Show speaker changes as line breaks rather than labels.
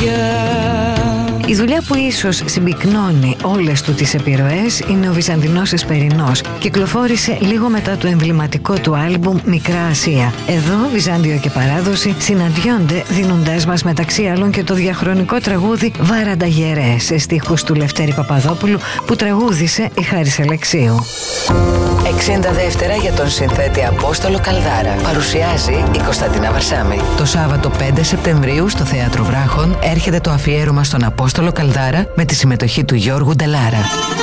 Η δουλειά που ίσως συμπυκνώνει όλες του τις επιρροές είναι ο Βυζαντινός Εσπερινός. Κυκλοφόρησε λίγο μετά το εμβληματικό του άλμπουμ Μικρά Ασία. Εδώ Βυζάντιο και παράδοση συναντιόνται, δίνοντάς μας μεταξύ άλλων και το διαχρονικό τραγούδι Βάραντα Γερέ σε στίχους του Λευτέρη Παπαδόπουλου που τραγούδισε η Χάρις Αλεξίου.
60 δεύτερα για τον συνθέτη Απόστολο Καλδάρα. Παρουσιάζει η Κωνσταντίνα Βαρσάμη.
Το Σάββατο 5 Σεπτεμβρίου στο Θέατρο Βράχων έρχεται το αφιέρωμα στον Απόστολο Καλδάρα με τη συμμετοχή του Γιώργου Ντελάρα.